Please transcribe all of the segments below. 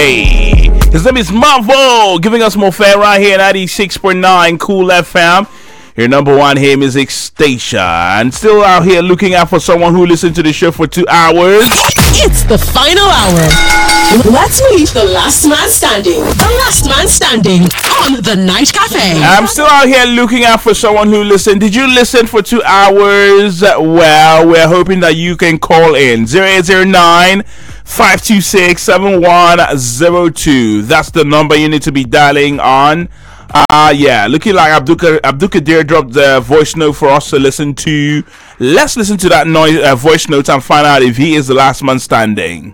Cafe. His name is Marvo, giving us more fare right here at 96.9 Cool FM. Your number one here music station. And still out here looking out for someone who listened to the show for 2 hours. It's the final hour. Let's meet the last man standing. The last man standing on the Night Cafe. I'm still out here looking out for someone who listened. Did you listen for 2 hours? Well, we're hoping that you can call in 0809 526 7102. That's the number you need to be dialing on. Yeah, looking like Abdul Kadir dropped the voice note for us to listen to. Let's listen to that voice note and find out if he is the last man standing.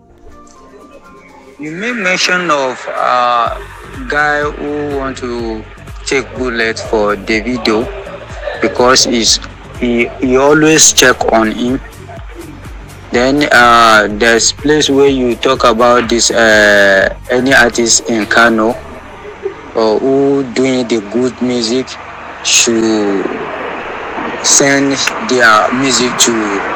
You made mention of a guy who want to take bullet for Davido because he always check on him. Then there's place where you talk about this any artist in Kano who doing the good music should send their music to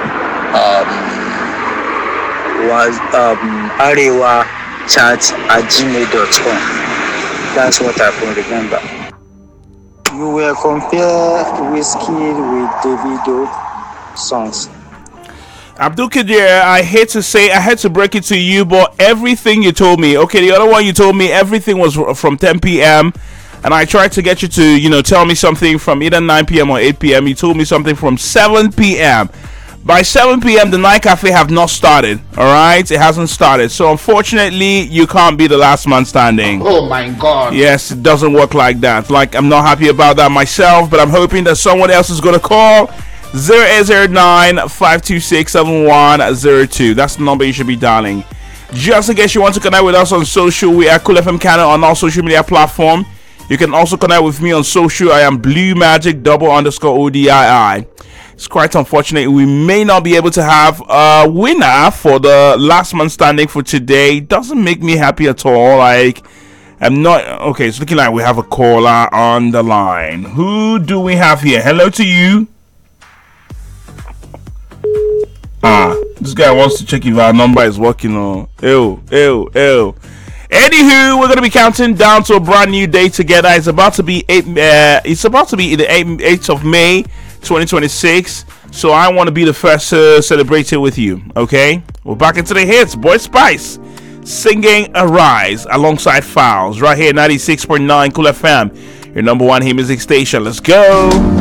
arewa@gmail.com. That's what I can remember. You will compare Wizkid with Davido songs. Abdul Kadir, I hate to break it to you, but everything you told me, okay, the other one you told me everything was from 10 p.m. and I tried to get you to, tell me something from either 9 p.m. or 8 p.m. You told me something from 7 p.m. By 7 p.m., the Night Cafe have not started, all right? It hasn't started. So, unfortunately, you can't be the last man standing. Oh, my God. Yes, it doesn't work like that. Like, I'm not happy about that myself, but I'm hoping that someone else is going to call. 0809 526 7102. That's the number you should be dialing. Just in case you want to connect with us on social, we are Cool FM Canada on all social media platforms. You can also connect with me on social. I am Blue Magic _ODII. It's quite unfortunate we may not be able to have a winner for the last man standing for today. Doesn't make me happy at all. Like, I'm not okay. It's looking like we have a caller on the line. Who do we have here? Hello to you. This guy wants to check if our number is working on. Anywho, we're gonna be counting down to a brand new day together. It's about to be the 8th of May 2026. So I want to be the first to celebrate it with you. Okay, we're back into the hits. Boy Spice singing Arise alongside Fouls right here 96.9 Cool FM, your number one hit music station. Let's go.